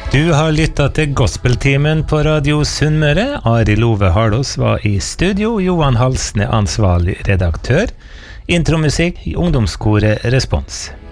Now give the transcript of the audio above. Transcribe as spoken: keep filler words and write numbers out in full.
Du har lyttet til Gospeltimen på Radio Sunnmøre. Ari Love Hardos var i studio, Johan Halsne ansvarlig redaktør. Intromusikk i ungdomskoret Respons.